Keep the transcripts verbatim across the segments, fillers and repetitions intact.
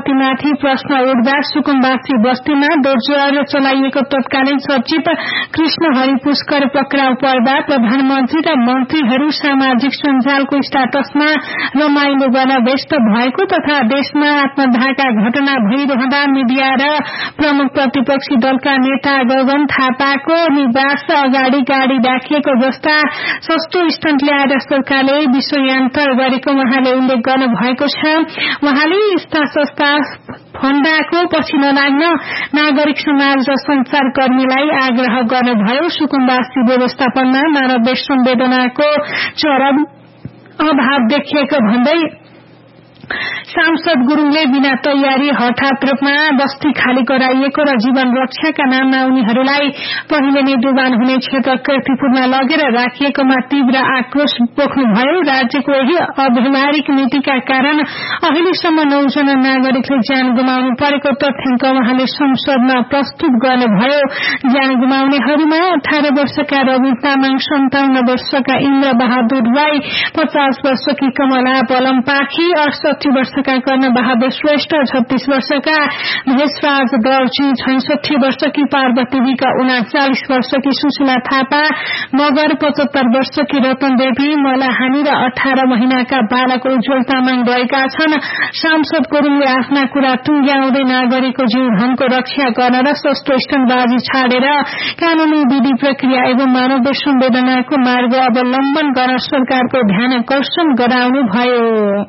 सम्पत्तिमाथि प्रश्न उठ्दा सुकुम्बासी बस्तीमा दोर्जुवाले चलाइएको तत्कालीन सचिव कृष्ण हरि पुष्कर पक्राउ पर्दा प्रधानमन्त्री र मन्त्रीहरू सामाजिक सञ्जालको स्टाटसमा रमाइलो गर्न व्यस्त भएको तथा देशमा आत्मदाहका घटना भइरहँदा मिडिया र प्रमुख प्रतिपक्षी दलका नेता गगन थापाको निवास अगाडि गाड़ी राखिएको जस्ता सस्तो स्टन्ट ल्याएर सरकारले विषयान्तर गरेको उहाँले उल्लेख गर्नु भएको छ। उहाँले यस्ता सस्ता फण्डाको पछि नलाग्न नागरिक समाज र संचारकर्मीलाई आग्रह गर्नुभयो। सुकुम्बासी व्यवस्थापनमा मानवीय संवेदनाको चरम अभाव देखिएको भन्दै सांसद गुरूङले बिना तयारी हठात रूपमा बस्ती खाली गराइएको र जीवन रक्षाका नाममा उनीहरूलाई पहिले नै डुबान हुने क्षेत्र कीर्तिपुरमा लगेर राखिएकोमा तीव्र आक्रोश पोख्नुभयो। राज्यको यही अव्यावहारिक नीतिका कारण अहिलेसम्म नौजना नागरिकले ज्यान गुमाउनु परेको तथ्याङ्क उहाँले संसदमा प्रस्तुत गर्नुभयो। ज्यान गुमाउनेहरूमा अठार वर्षका रवि तामाङ, सन्ताउन्न वर्षका इन्द्र बहादुर राई, पचास वर्षकी कमला पलमपाखी, अडसठी वर्षका कर्ण बहादुर श्रेष्ठ, छत्तीस वर्षका महेशराज दर्जी, छैसठी वर्षकी पार्वती विक, उनाचालिस वर्षकी सुशीला थापा मगर, पचहत्तर वर्षकी रतन देवी मलाहानी र अठार महिनाका बालक उज्जवल तामाङ रहेका छन्। सांसद गुरूङले आफ्ना कुरा टुङ्ग्याउँदै नागरिकको जीवनको रक्षा गर्न र सस्तो स्टन्टबाजी छाडेर कानूनी विधि प्रक्रिया एवं मानवीय संवेदनाको मार्ग अवलम्बन गर्न सरकारको ध्यान आकर्षण गराउनुभयो।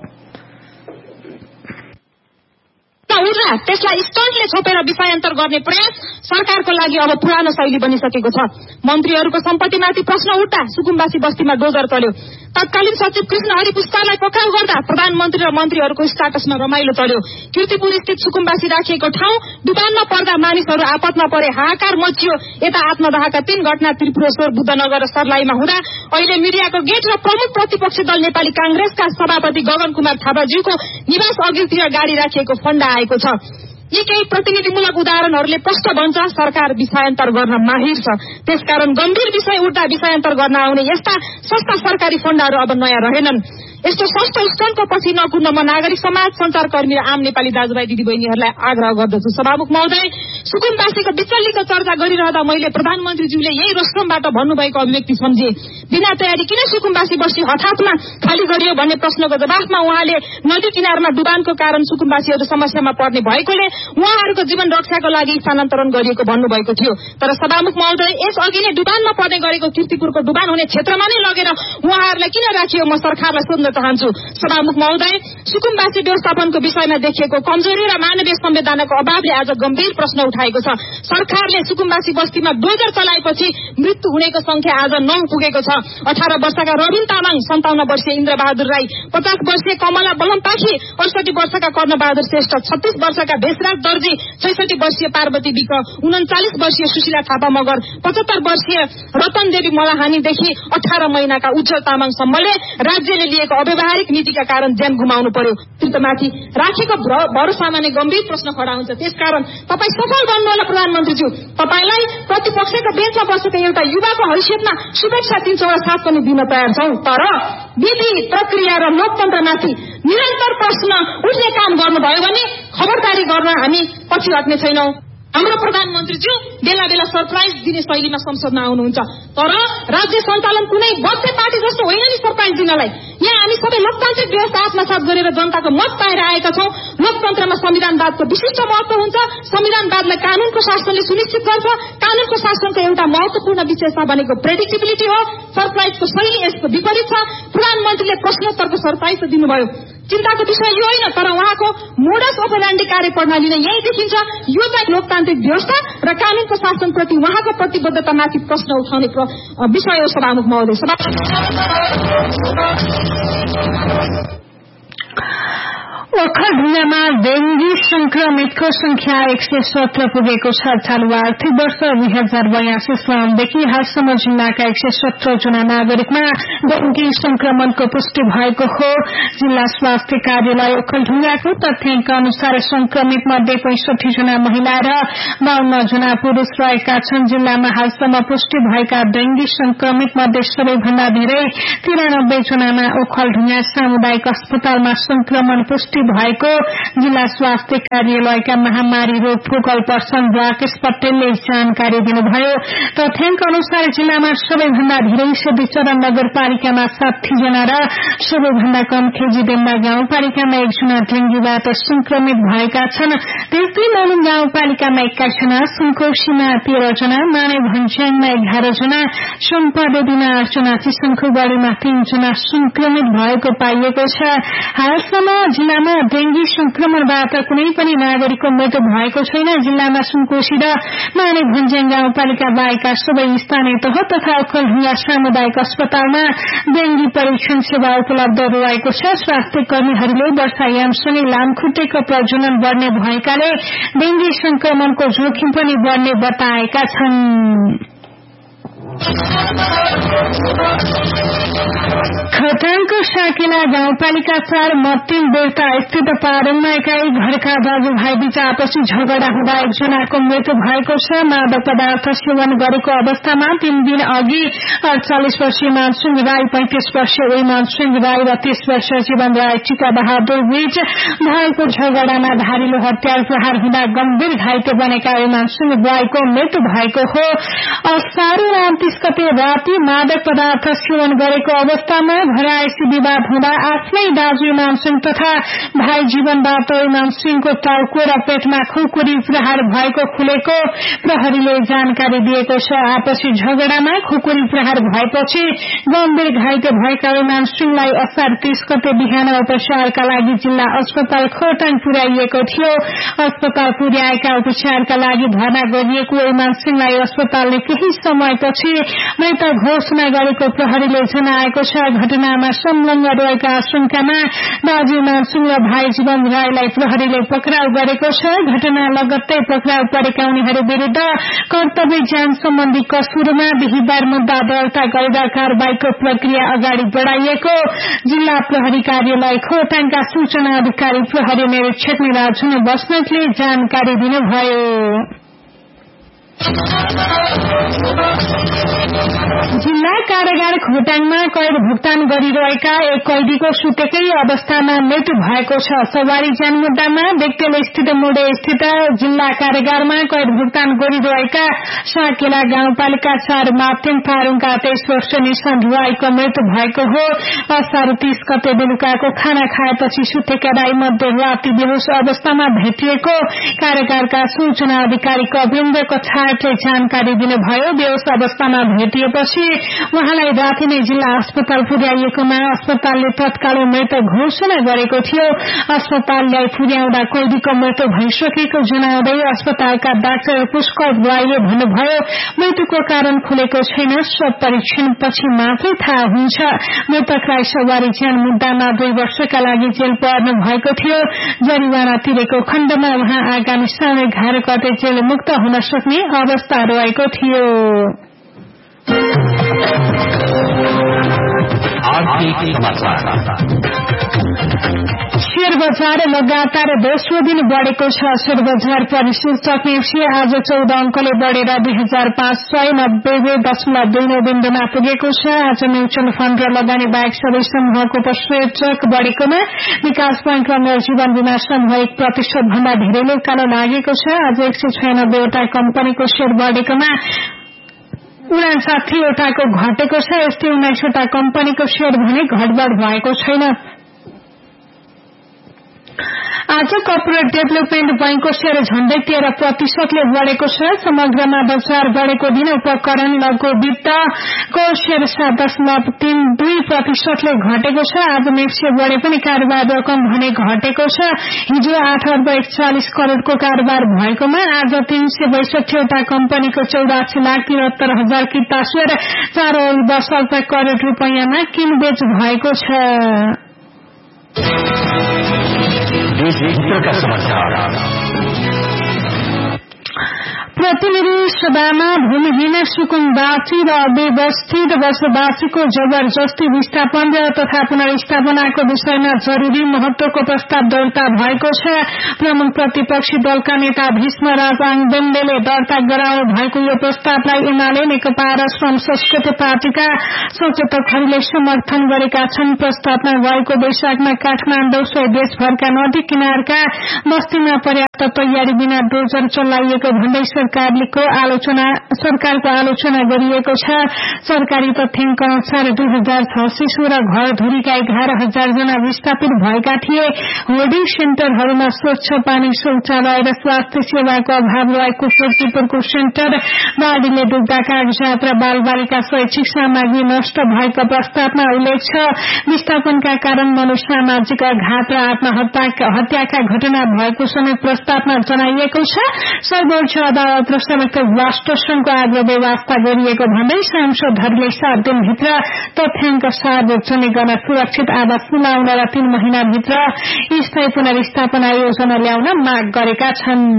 उर्जा त्यसलाई स्टन्टले छोपेर विषयान्तर गर्ने प्रयास सरकारको लागि अब पुरानो शैली बनिसकेको छ। मन्त्रीहरूको सम्पत्तिमाथि प्रश्न उठ्दा सुकुम्बासी बस्तीमा डोजर चल्यो। तत्कालीन सचिव कृष्ण हरि पुष्करलाई पक्राउ गर्दा प्रधानमन्त्री र मन्त्रीहरूको स्टाटसमा रमाइलो चल्यो। कीर्तिपुर स्थित सुकुम्बासी राखिएको ठाउँ डुबानमा पर्दा मानिसहरू आपतमा परे, हाहाकार मचियो। यता आत्मदाहका तीन घटना त्रिपुरेश्वर, बुद्धनगर र सर्लाहीमा हुँदा अहिले मिडियाको गेट र प्रमुख प्रतिपक्षी दल नेपाली कांग्रेसका सभापति गगन कुमार थापाज्यूको निवास अघिल्तिर गाड़ी राखिएको फण्डा आएको छ। यी केही प्रतिनिधिमूलक उदाहरणहरूले प्रष्ट बन्छ सरकार विषयान्तर गर्न माहिर छ। त्यसकारण गम्भीर विषय उठ्दा विषयान्तर गर्न आउने यस्ता सस्ता सरकारी फण्डाहरू अब नयाँ रहेनन्। यस्तो सस्तो स्टन्टको पछि नकुद्न म नागरिक समाज, संचारकर्मी र आम नेपाली दाजुभाइ दिदीबहिनीहरूलाई आग्रह गर्दछु। सभामुख महोदय, सुकुम्बासीको विचल्लीको चर्चा गरिरहँदा मैले प्रधानमन्त्रीज्यूले यही रोस्ट्रमबाट भन्नुभएको अभिव्यक्ति सम्झे। बिना तयारी किन सुकुम्बासी बस्ती हठातमा खाली गरियो भन्ने प्रश्नको जवाफमा उहाँले नदी किनारमा डुबानको कारण सुकुम्बासीहरू समस्यामा पर्ने भएकोले उहाँहरूको जीवन रक्षाको लागि स्थानान्तरण गरिएको भन्नुभएको थियो। तर सभामुख महोदय, यसअघि नै डुबानमा पर्ने गरेको कीर्तिपुरको डुबान हुने क्षेत्रमा नै लगेर उहाँहरूलाई किन राखियो, म सरकारलाई सोध्न चाहन्छु। सभामुख महोदय, सुकुम्बासी व्यवस्थापनको विषयमा देखिएको कमजोरी र मानवीय संवेदनाको अभावले आज गम्भीर प्रश्न उठाएको छ। सरकारले सुकुम्बासी बस्तीमा डोजर चलाएपछि मृत्यु हुनेको संख्या आज नौ पुगेको छ। अठार वर्षका रविन तामाङ, सन्ताउन्न वर्षीय इन्द्र बहादुर राई, पचास वर्षीय कमला बलमपाखी, अडसठी वर्षका कर्ण बहादुर श्रेष्ठ, छत्तीस वर्षका भेषराज दर्जी, छैसठी वर्षीय पार्वती विक, उन्चालिस वर्षीय सुशीला थापा मगर, पचहत्तर वर्षीय रतन देवी मलाहानीदेखि अठार महिनाका उज्जवल तामाङसम्मले राज्यले लिएको अव्यावहारिक नीतिका कारण ज्यान गुमाउनु पर्यो। कृतमाथि राखेको भरोसामा नै गम्भीर प्रश्न खडा हुन्छ। त्यसकारण तपाईँ सफल बन्नुहोला प्रधानमन्त्रीज्यू। तपाईँलाई प्रतिपक्षको बेन्चमा बसेको एउटा युवाको हैसियतमा शुभेच्छा दिन्छौँ र साथ पनि दिन तयार छौँ। तर विधि प्रक्रिया र लोकतन्त्रमाथि निरन्तर प्रश्न उठ्ने काम गर्नुभयो भने खबरदारी गर्न हामी पछि हट्ने छैनौं। हाम्रो प्रधानमन्त्रीज्यू बेला बेला सरप्राइज दिने शैलीमा संसदमा आउनुहुन्छ, तर राज्य सञ्चालन कुनै बच्चे पार्टी जस्तो होइन नि सरप्राइज दिनलाई। यहाँ हामी सबै लोकतान्त्रिक व्यवस्था आत्मसात गरेर जनताको मत पाएर आएका छौं। लोकतन्त्रमा संविधानवादको विशिष्ट महत्व हुन्छ। संविधानवादलाई कानूनको शासनले सुनिश्चित गर्छ। कानूनको शासनको एउटा महत्वपूर्ण विशेषता भनेको प्रेडिक्टेबिलिटी हो। सरप्राइजको शैली यसको विपरीत छ। प्रधानमन्त्रीले प्रश्नोत्तरको सरप्राइज दिनुभयो। चिन्ताको विषय यो होइन, तर उहाँको मोडस ओपरेन्डी कार्यप्रणाली नै यही देखिन्छ। यो चाहिँ लोकतान्त्रिक व्यवस्था र कानूनको शासनप्रति उहाँको प्रतिबद्धतामाथि प्रश्न उठाउने विषय हो। सभामुख महोदय, ओखलढुङ्गामा डेंगी संक्रमितको संख्या एक सय सत्र पुगेको छ। चालू आर्थिक वर्ष दुई हजार बयासी साउनदेखि हालसम्म जिल्लाका एक सय सत्र जना नागरिकमा डेंगी संक्रमणको पुष्टि भएको हो। जिल्ला स्वास्थ्य कार्यालय ओखलढुङ्गाको तथ्याङ्क अनुसार संक्रमित मध्ये पैंसठी जना महिला र बाहन्न जना पुरूष रहेका छन्। जिल्लामा हालसम्म पुष्टि भएका डेंगी संक्रमित मध्ये सबैभन्दा धेरै तिरानब्बे जनामा ओखलढुङ्गा सामुदायिक अस्पतालमा संक्रमण पुष्टि भएको जिल्ला स्वास्थ्य स्वास्थ्य कार्यालयका महामारी रोकथोक पर्सन राकेश पटेलले जानकारी दिनुभयो। तथ्याङ्क अनुसार जिल्लामा सबैभन्दा धेरै सिद्धिचरण नगरपालिकामा साठी जना र सबैभन्दा कम खेजीडेम्बा गाउँपालिकामा एकजना डेंगूबाट संक्रमित भएका छन्। त्यस्तै मालुङ गाउँपालिकामा एक्काइस जना, सुनकोशीमा तेह्र जना, माने भन्ज्याङमा एघार जना, सम्पादेवीमा आठ जना, चिसङखुबारीमा तीन जना संक्रमित भएको पाइएको छ। हालसम्म जिल्लामा डेंगी संक्रमणबाट कुनै पनि नागरिकको मृत्यु भएको छैन। जिल्लामा सुनकोशी र माने भन्ज्याङ गाउँपालिका बाहेकका सबै स्थानीय तह तथा ओखलढुङ्गा सामुदायिक अस्पतालमा डेंगी परीक्षण सेवा उपलब्ध रहेको छ। स्वास्थ्य कर्मीहरूले वर्षायामसँगै लामखुट्टेको प्रजनन बढ्ने भएकाले डेंगी संक्रमणको जोखिम पनि बढ्ने बताएका छन्। खटाङको साकेला गाउँपालिका चार मत्तिम बेर्ता स्थित पारुङमा एकाई घरका दाजुभाइ बीच आपसी झगडा हुँदा एकजनाको मृत्यु भएको छ। मादक पदार्थ सेवन गरेको अवस्थामा तीन दिन अघि अड़चालिस वर्षीय मानसिंह राई, पैंतिस वर्षीय उही मानसिंह राई र तीस वर्षीय जीवन राई टीका बहादुर बीच भएको झगडामा धारिलो हतियार प्रहार हुँदा गम्भीर घाइते बनेका उही मानसिंह राईको मृत्यु भएको हो। असार उन्तीस गते राति मादक पदार्थ सेवन गरेको अवस्थामा घरायसी विवाद हुँदा आफ्नै दाजु मानसिंह तथा भाइ जीवनबाट मानसिंहको टाउको र पेटमा खुकुरी प्रहार भएको खुलेको प्रहरीले जानकारी दिएको छ। आपसी झगडामा खुकुरी प्रहार भएपछि गम्भीर घाइते भएका मानसिंहलाई असार तीस गते बिहान उपचारका लागि जिल्ला अस्पताल खोटाङ पुर्याइएको थियो। अस्पताल पुर्याएका उपचारका लागि भर्ना गरिएको मानसिंहलाई अस्पतालले केही समयपछि मृत घोषणा गरेको प्रहरीले जनाएको छ। घटनामा संलग्न रहेका आशंकामा दाजु मानसिंह र भाइ जीवन राईलाई प्रहरीले पक्राउ गरेको छ। घटना लगत्तै पक्राउ परेका उनीहरू विरूद्ध कर्तव्य जान सम्बन्धी कसुरमा बिहिबार मुद्दा दर्ता गरेर कारबाहीको प्रक्रिया अगाडि बढ़ाइएको जिल्ला प्रहरी कार्यालय खोटाङका सूचना अधिकारी प्रहरी निरीक्षक निराजुन बस्नेतले जानकारी दिनुभयो। जिल्ला कारागार खोटाङमा कैद भुक्तान गरिरहेका एक कैदीको सुतेकै अवस्थामा मृत्यु भएको छ। सवारी जान मुद्दामा बेक्टेल स्थित मोडे स्थित जिल्ला कारागारमा कैद भुक्तान गरिरहेका साकेला गाउँपालिका चार माध्यम फारूङका तेइस वर्ष निशान्त राईको मृत्यु भएको हो। असार तीस गते बेलुकाको खाना खाएपछि सुतेका राई मध्य राति बेहोस अवस्थामा भेटिएको कारागारका सूचना अधिकारी कविन्द्र कछाडले जानकारी दिनुभयो। बेहोस अवस्थामा भेटिएपछि उहाँलाई राति नै जिल्ला अस्पताल पुर्याइएकोमा अस्पतालले तत्काल मृत घोषणा गरेको थियो। अस्पताललाई पुर्याउँदा कैदीको मृत्यु भइसकेको जनाउँदै अस्पतालका डाक्टर पुष्कर राईले भन्नुभयो, मृत्युको कारण खुलेको छैन, सब परीक्षणपछि मात्रै थाहा हुन्छ। मृतकलाई सवारी ज्यान मुद्दामा दुई वर्षका लागि जेल पर्नु भएको थियो। जरिवाना तिरेको खण्डमा उहाँ आगामी साढे एघार गते जेल मुक्त हुन सक्ने अवस्था रहेको थियो। शेयर बजार लगातार दोस्रो दिन बढ़ेको छ। शेयर बजार परिसूचक निफ्टी आज चौध अंकले बढ़ेर दुई हजार पाँच सय नब्बे दशमलव दुई नौ बिन्दुमा पुगेको छ। आज म्युचुअल फण्ड र लगानी बाहेक सबै समूहको परिसूचक बढ़ेकोमा विकास बैंक र जीवन बीमा समूह एक प्रतिशत भन्दा धेरैले उकालो लागेको छ। आज एक सय छयानब्बेवटा कम्पनीको शेयर बढ़ेकोमा उनासाठी वटाको घटेको छ। यस्तै उन्नाइसवटा कम्पनीको शेयर भने घटबढ भएको छैन। आज कर्पोरेट डेभलपमेन्ट बैंकको शेयर झण्डै तेह्र प्रतिशतले बढ़ेको छ। समग्रमा बजार बढ़ेको दिन उपकरण लघु वित्तको शेयर सात दशमलव तीन दुई प्रतिशतले घटेको छ। आज नेक्से बढ़े पनि कारोबार रकम भने घटेको छ। हिजो आठ अर्ब एकचालिस करोड़को कारोबार भएकोमा आज तीन सय बैसठीवटा कम्पनीको चौरासी लाख तिहत्तर हजार किता शेयर चार अर्ब सत्तर करोड़ रूपियाँमा किनबेच भएको छ। प्रतिनिधि सभामा भूमिहीन सुकुम्बासी र अव्यवस्थित बसोबासीको जबरजस्ती विस्थापन तथा पुनर्स्थापनाको विषयमा जरूरी महत्वको प्रस्ताव दर्ता भएको छ। प्रमुख प्रतिपक्षी दलका नेता भीष्मराज आङदेन्डेले दर्ता गराउनु भएको यो प्रस्तावलाई एमाले, नेकपा र श्रम संस्कृति पार्टीका सचेतकहरूले समर्थन गरेका छन्। प्रस्तावमा भएको वैशाखमा काठमाडौँ सहित देशभरका नदी किनारका बस्तीमा पर्याप्त तयारी बिना डोजर चलाइएको भन्दै सरकारको आलोचना सरकारको आलोचना गरिएको छ। सरकारी तथ्याङ्क अनुसार दुई हजार छ शिशु र घरधुरीका एघार हजार जना विस्थापित भएका थिए। होर्डिङ सेन्टरहरूमा स्वच्छ पानी, शौचालय र स्वास्थ्य सेवाको अभाव रहेको कीर्तिपुरको सेन्टर बाढ़ीले डुब्दा कागजात र बालबालिका शैक्षिक सामग्री नष्ट भएको प्रस्तावमा उल्लेख छ। विस्थापनका कारण मनोसामाजिक आघात र आत्महत्याका घटना भएको समेत प्रस्तावमा जनाइएको छ। सर्वोच्च अदालत र संयुक्त राष्ट्र संघको आग्रह व्यवस्था गरिएको भन्दै सांसदहरूले सात दिनभित्र तथ्याङ्क सार्वजनिक गर्न, सुरक्षित आवास मिलाउन र तीन महिनाभित्र स्थायी पुनर्स्थापना योजना ल्याउन माग गरेका छन्।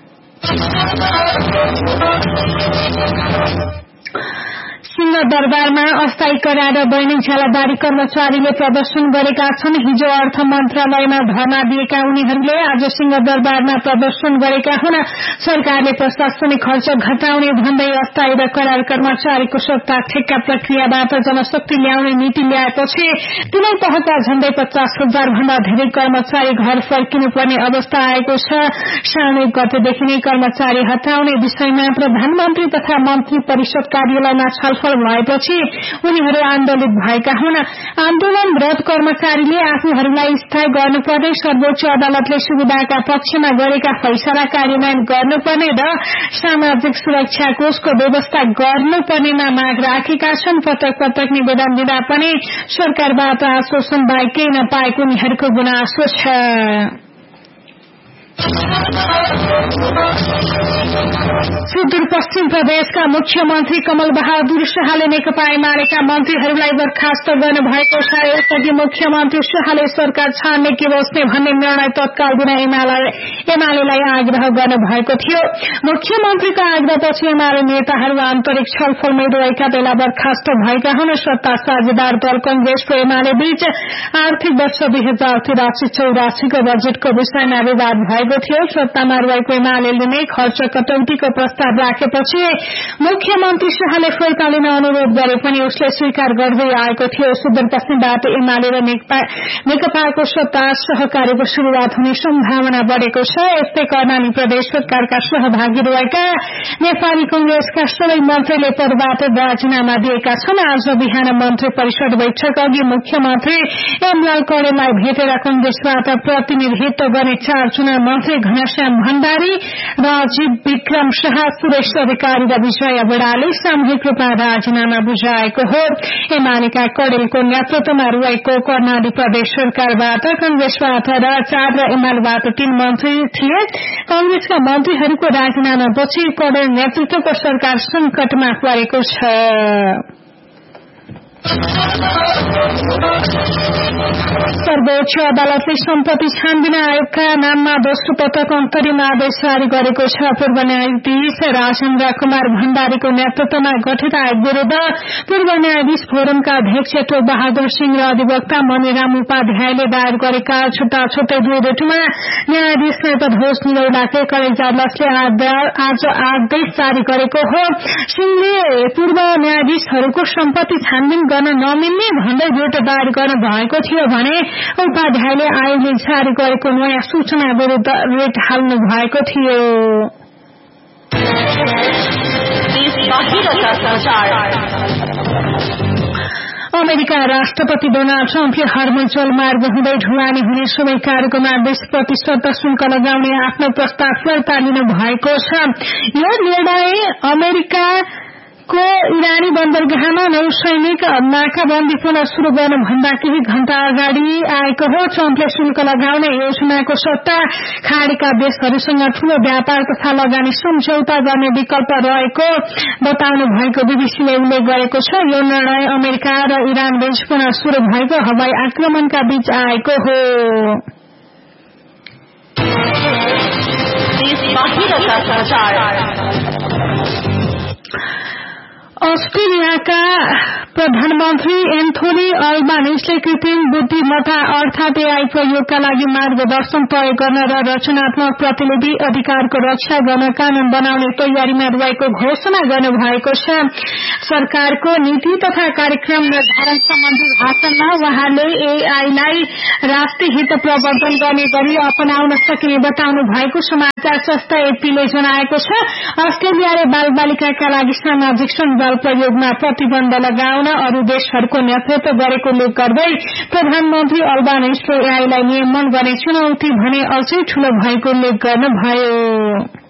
सिंहदरबारमा अस्थायी करार र दैनिक झ्यालादारी कर्मचारीले प्रदर्शन गरेका छन्। हिजो अर्थ मन्त्रालयमा धरना दिएका उनीहरूले आज सिंहदरबारमा प्रदर्शन गरेका हुन्। सरकारले प्रशासनिक खर्च घटाउने भन्दै अस्थायी र करार कर्मचारीको सत्ता ठेक्का प्रक्रियाबाट जनशक्ति ल्याउने नीति ल्याएपछि तिनै तहका झण्डै पचास हजार भन्दा धेरै कर्मचारी घर फर्किनुपर्ने अवस्था आएको छ। सामूहिक गतेदेखि नै कर्मचारी हटाउने विषयमा प्रधानमन्त्री तथा मन्त्री परिषद कार्यालयमा छलफल भएपछि उनीहरू आन्दोलित भएका हुन्। आन्दोलनरत कर्मचारीले आफूहरूलाई स्थायी गर्नुपर्ने, सर्वोच्च अदालतले सुविधाका पक्षमा गरेका फैसला कार्यान्वयन गर्नुपर्ने र सामाजिक सुरक्षा कोषको व्यवस्था गर्नुपर्नेमा माग राखेका छन्। पटक पटक निवेदन दिँदा पनि सरकारबाट आश्वासन बाहेक केही नपाएको उनीहरूको गुनासो छ। सुदूरपश्चिम प्रदेशका मुख्यमन्त्री कमल बहादुर शाहले नेकपा एमालेका मन्त्रीहरूलाई बर्खास्त गर्नुभएको छ। यसअघि मुख्यमन्त्री शाहले सरकार छाड्ने के बस्ने भन्ने निर्णय तत्काल दिन एमालेलाई आग्रह गर्नुभएको थियो। मुख्यमन्त्रीको आग्रहपछि एमाले नेताहरू आन्तरिक छलफलमै रहेका बेला बर्खास्त भएका हुन्। सत्ता साझेदार दल कंग्रेस र एमाले बीच आर्थिक वर्ष दुई हजार तिरासी चौरासीको बजेटको विषयमा विवाद भएको थियो। सत्तामा रहेको एमालेले नै खर्च कटौतीको प्रस्ताव राखेपछि मुख्यमन्त्री शाहले फिर्ता लिन अनुरोध गरे पनि उसले स्वीकार गर्दै आएको थियो। सुदूरपश्चिमबाट एमाले र नेकपाको सत्ता सहकारीको शुरूआत हुने सम्भावना बढ़ेको छ। यस्तै कर्णाली प्रदेश सरकारका सहभागी रहेका नेपाली कंग्रेसका सबै मन्त्रीले पदबाट राजीनामा दिएका छन्। आज बिहान मन्त्री परिषद बैठक अघि मुख्यमन्त्री एमलाल कौडेललाई भेटेर कंग्रेसबाट प्रतिनिधित्व गर्ने चार चुनाव मन्त्री घनश्याम भण्डारी, राजीव विक्रम शाह, सुरेश अधिकारी र विजय बडाले सामूहिक रूपमा राजीनामा बुझाएको हो। एमालेका कौडेलको नेतृत्वमा रहेको कर्णाली प्रदेश सरकारबाट कंग्रेसबाट चार र एमालेबाट तीन मन्त्री थिए। कंग्रेसका मन्त्रीहरूको राजीनामापछि कौडेल नेतृत्वको सरकार संकटमा परेको छ। सर्वोच्च अदालतले सम्पत्ति छानबिन आयोगका नाममा दोस्रो पटक अन्तरिम आदेश जारी गरेको छ। पूर्व न्यायाधीश राजेन्द्र कुमार भण्डारीको नेतृत्वमा गठित आयोग विरूद्ध पूर्व न्यायाधीश फोरमका अध्यक्ष टोल बहादुर सिंह र अधिवक्ता मणिराम उपाध्यायले दायर गरेका छुट्टा छुट्टै दुई रिटमा न्यायाधीश नैतघोष निरौलाकै कलेज अदालतले आज आदेश जारी गरेको हो। सिंहले पूर्व न्यायाधीशहरूको सम्पत्ति छानबिन गर्न नमिल्ने भन्दै रिट दायर गर्नु भएको थियो भने उपाध्यायले आयोगले जारी गरेको नयाँ सूचना विरूद्ध रिट हाल्नु भएको थियो। अमेरिका राष्ट्रपति डोनाल्ड ट्रम्पले हर्मन जलमार्ग हुँदै ढुवानी हुने सबै कार्गोमा बीस प्रतिशत शुल्क लगाउने आफ्नो प्रस्ताव फिर्ता लिनु भएको छ। यो निर्णय अमेरिका को इरानी बन्दरगाहमा नौसैनिक नाकाबन्दी पुनः शुरू गर्नुभन्दा केही घण्टा अगाडि आएको हो। ट्रम्पले शुल्क लगाउने योजनाको सट्टा खाडीका देशहरूसँग ठूलो व्यापार तथा लगानी सम्झौता गर्ने विकल्प रहेको बताउनु भएको बीबीसीले उल्लेख गरेको छ। यो निर्णय अमेरिका र इरान बीच पुनः शुरू भएको हवाई आक्रमणका बीच आएको हो। अस्ट्रेलियाका प्रधानमन्त्री एन्थोनी अल्बानिजले कृत्रिम बुद्धिमत्ता अर्थात एआई प्रयोगका लागि मार्गदर्शन तय गर्न र रचनात्मक प्रतिनिधि अधिकारको रक्षा गर्न कानून बनाउने तयारीमा रहेको घोषणा गर्नुभएको छ। सरकारको नीति तथा कार्यक्रम निर्धारण सम्बन्धी भाषणमा वहाँले एआईलाई राष्ट्रिय हित प्रवर्धन गर्ने गरी अपनाउन सकिने बताउनु भएको समाचार संस्था एपीले जनाएको छ। अस्ट्रेलियाले बाल बालिकाका लागि सामाजिक सञ्जाल प्रयोगमा प्रतिबन्ध लगाउन अरू देशहरूको नेतृत्व गरेको उल्लेख गर्दै प्रधानमन्त्री अल्बानिजले एआईलाई नियमन गर्ने चुनौती भने अझै ठूलो भएको उल्लेख गर्नुभयो।